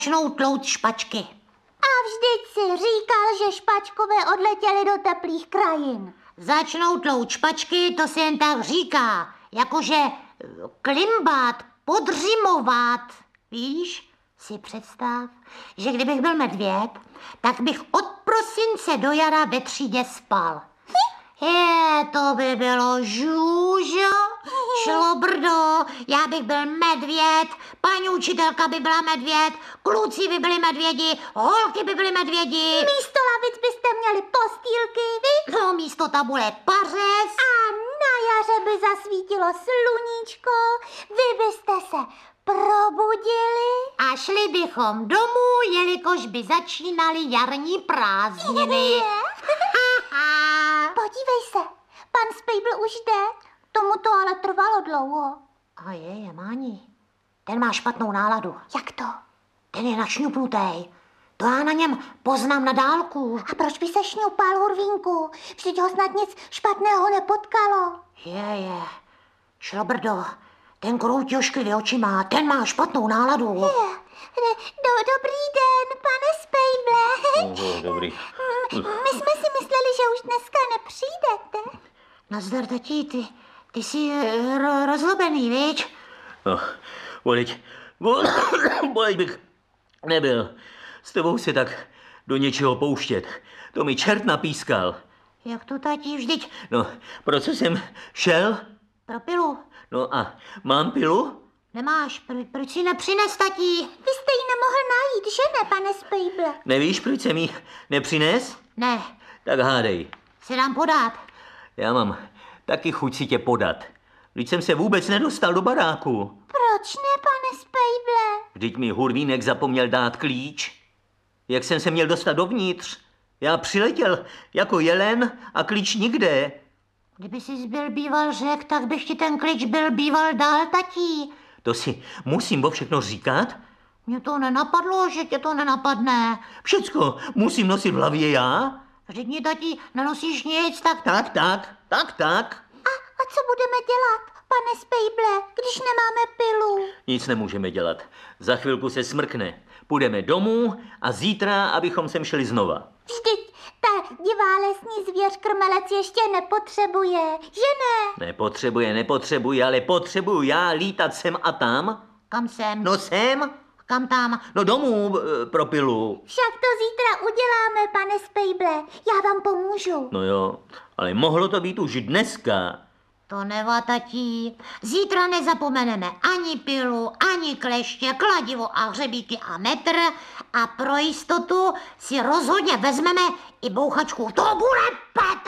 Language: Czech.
začnou tlout špačky. A vždyť si říkal, že špačkové odletěly do teplých krajin. Začnou tlout špačky, to se jen tak říká. Jakože klimbat, podřimovat. Víš, si představ, že kdybych byl medvěd, tak bych od prosince do jara ve třídě spal. To by bylo žůžo, šlo brdo, já bych byl medvěd, paní učitelka by byla medvěd, kluci by byli medvědi, holky by byly medvědi. Místo lavic byste měli postýlky, vy? No, místo tabule pařez. A na jaře by zasvítilo sluníčko, vy byste se probudili. A šli bychom domů, jelikož by začínaly jarní prázdniny. Podívej se, pan Spejbl už jde. Tomu to ale trvalo dlouho. A je, Máni, ten má špatnou náladu. Jak to? Ten je našňupnutý. To já na něm poznám na dálku. A proč by se šňupal, Hurvínku? Vždyť ho snad nic špatného nepotkalo. Je. Šlobrdo, ten kroutí ošklivě očima, ten má špatnou náladu. Dobrý den, pane Spejble. Dobrý. My jsme si mysleli, že už dneska nepřijdete. Nazdar, tati, ty jsi rozlobený, viď? No, voleď bych nebyl s tebou se tak do něčeho pouštět. To mi čert napískal. Jak to, tati, vždyť No, pro co jsem šel? pro pilu? No a mám pilu? Nemáš, proč si nepřines, tati? Vy jste ji nemohl najít, že ne, pane Spejble? Nevíš, proč jsem jí nepřines? Ne, Tak hádej. si dám podat. Já mám taky chuť si tě podat. Vždyť jsem se vůbec nedostal do baráku. Proč ne, pane Spejble? Vždyť mi Hurvínek zapomněl dát klíč. Jak jsem se měl dostat dovnitř? Já přiletěl jako jelen a klíč nikde. Kdyby jsi byl býval řek, tak bych ti ten klíč byl býval dal, tati. To si musím o všechno říkat? Mně to nenapadlo, že tě to nenapadne. Všecko musím nosit v hlavě já? Vždyť mi, tati, nenosíš nic, tak... Tak. A co budeme dělat, pane Spejble, když nemáme pilu? Nic nemůžeme dělat. Za chvilku se smrkne. Půjdeme domů a zítra, abychom sem šli znova. Vždyť ta divá lesní zvěř krmelec ještě nepotřebuje, že ne? Nepotřebuje, ale potřebuju já lítat sem a tam. Kam jsem? No sem, Kam tam? no domů pro pilu. Však to zítra uděláme, pane Spejble, já vám pomůžu. No jo, ale mohlo to být už dneska. To neva, tati. Zítra nezapomeneme ani pilu, ani kleště, kladivo a hřebíky a metr. A pro jistotu si rozhodně vezmeme i bouchačku. To bude pec!